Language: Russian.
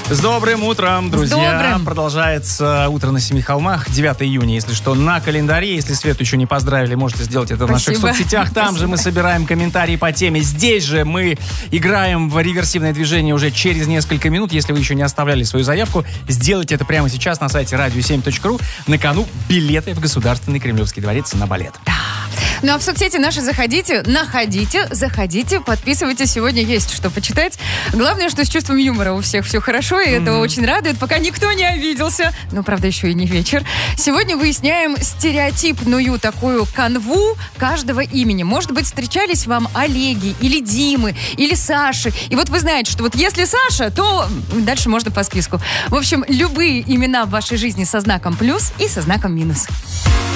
С добрым утром, друзья. Добрым. Продолжается утро на Семи холмах. 9 июня, если что, на календаре. Если Свету еще не поздравили, можете сделать это в наших соцсетях. Там же мы собираем комментарии по теме. Здесь же мы играем в реверсивное движение уже через несколько минут. Если вы еще не оставляли свою заявку, сделайте это прямо сейчас на сайте radio7.ru. На кону билеты в Государственный Кремлевский дворец на балет. Ну а в соцсети наши заходите, заходите, подписывайтесь. Сегодня есть что почитать. Главное, что с чувством юмора у всех все хорошо, и это очень радует, пока никто не обиделся. Ну, правда, еще и не вечер. Сегодня выясняем стереотипную такую канву каждого имени. Может быть, встречались вам Олеги, или Димы, или Саши. И вот вы знаете, что вот если Саша, то дальше можно по списку. В общем, любые имена в вашей жизни со знаком плюс и со знаком минус.